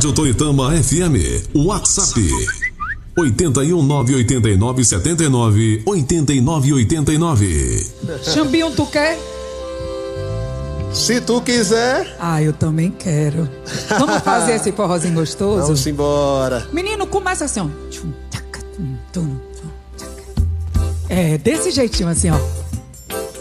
Rádio Toritama FM, WhatsApp 81989798989. Xambinho, tu quer? Se tu quiser. Ah, eu também quero. Vamos fazer esse forrozinho gostoso? Vamos embora. Menino, começa assim, ó. É, desse jeitinho assim, ó.